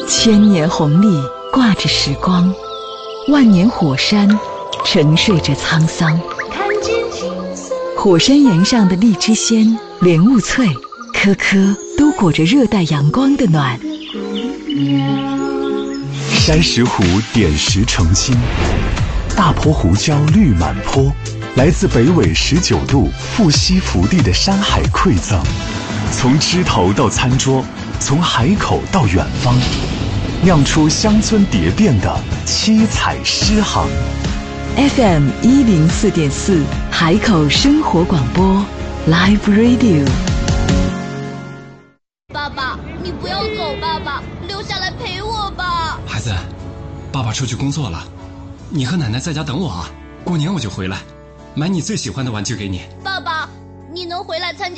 千年红历挂着时光，万年火山沉睡着沧桑。 看见青色火山岩上的荔枝鲜、莲雾脆，颗颗都裹着热带阳光的暖。 山石湖点石成金，大坡胡椒绿满坡，来自北纬19度富硒福地的山海馈赠，从枝头到餐桌，从海口到远方，酿出乡村蝶变的七彩诗行。 FM 104.4海口生活广播 Live Radio。 爸爸，你不要走，爸爸，留下来陪我吧。 孩子，爸爸出去工作了，你和奶奶在家等我啊，过年我就回来，买你最喜欢的玩具给你。 爸爸，你能回来参加